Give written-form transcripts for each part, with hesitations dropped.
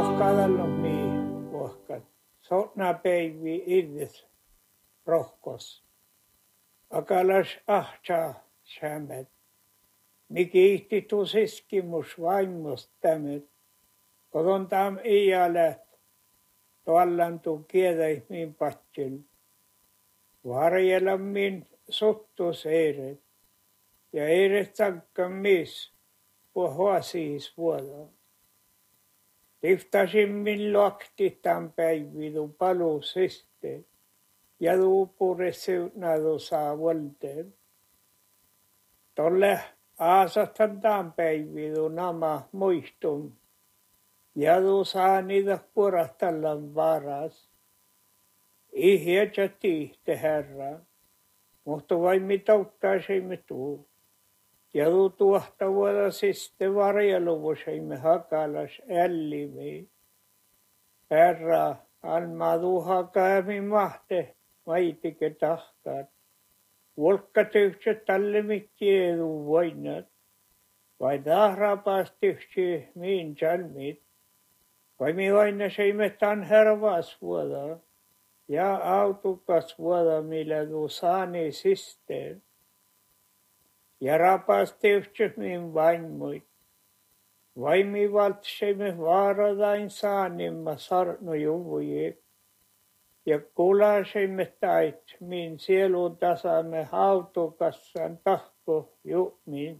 rohkaadalla mii puhkat. Sotna päivi idis rohkos. Akalas ahtsa sämmet. Mikiihti tusiskimus vaimust tämmöt. Kodon tam iälät. Tuollantu kiedäis min patsil. Varjella min sottus eiret. Ja eiret sakka mis. Puhuasiis vuoda. Tiftasin min luokti tämän päividu palusiste. Ja tuupure seutnadu saa vuolteen. Tolle aasatan tämän päividu nama muistum. Ja tu saa niitä purattallan varas. Ihjätsä tiihte herra. Mutta vain mitauttaa tuu. Ja tu tuohta vuoda siste varjeluvuseimme hakalas ällimi. Herra, alma tu hakaami mahte, maitike tahkat. Volkkatyhtsä tälle mikkiedu voinat. Vai tahrapastyhtsä miin jalmit. Vai mi vaina seimme tan hervas vuoda. Ja autukas vuoda millä tu saani siste. Ja rapasti min vaimmuit. Vaimi valtseimme vaaradain saanimma sarno juvujek. Ja kulaseimme tait min sielun tasamme hautukassan tahko jumin.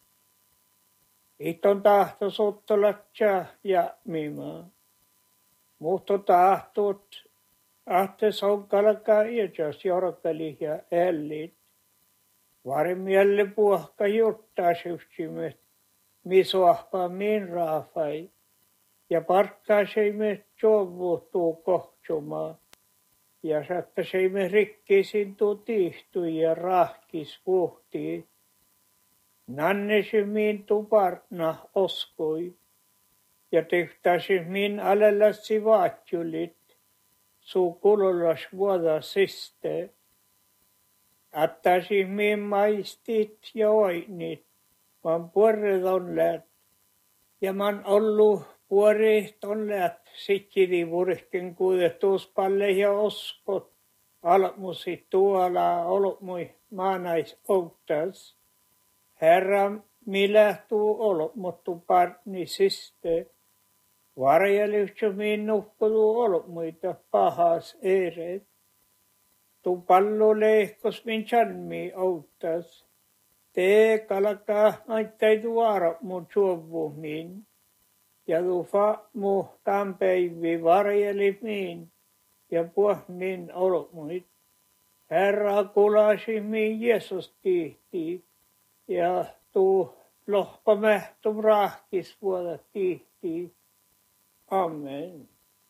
Iton tahto sottolatsa ja mima. Muhto tahtot ahte sonkalaka iäkäs jorkali ja ällit. Varmielle puhka juttaa syksimme, misuahpa min raafai, ja parkkaaseimme jovuhtuu kohtsumaa, ja sattaseimme rikkisin tuu tihtui ja rahkis puhtii. Nannesi min tuparna oskoi, ja tehtasi min alellassi vaatjulit, suu kululas vuoda siste. Attasi min maistit ja oinit, man puoret on läät. Ja man ollu puoret on läät, sikkidi vurhken kuudettuuspalle ja oskot. Almusi tuola olmui maanais outtas. Herra, millä tuu olmottu parni siste. Varjelyhtsä min nuhkudu olmuita pahas eeret. Tu pallo lehkos min chalmi outtas. Te kalaka aittai tuara mun suovu min. Ja tu fa mu tämän päivi varjeli min. Ja puh min olmuit. Herra kulasi min Jeesus tihti. Ja tu lohpa mähtum rahkis vuoda tihti. Amen.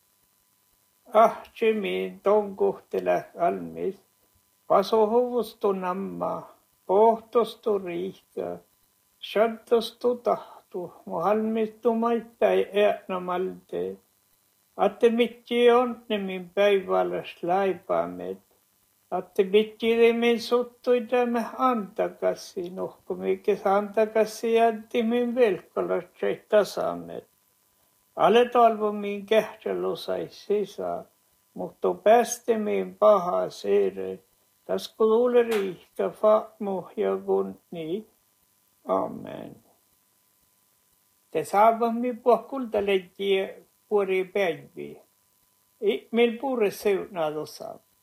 Ahtsemin tonkuhtele almis, pasohuvustu namma, pohtostu riihka, shadtostu tahtu, muhalmistu maittai äänamalte. Atte mitji onne min päiväläs laipaamet, atte mitji min suttuidamme antakassi, nohkumikes antakassi jätti min velkolatsai tasamet. Alle talvomin kähtselu sai sisään, mutta päästi min paha seere. Tas kuule riihkä fa'mu ja kunni. Amen. Te saavamme puhkulta leikkiä puori päiviä. Meil puure seunado saab.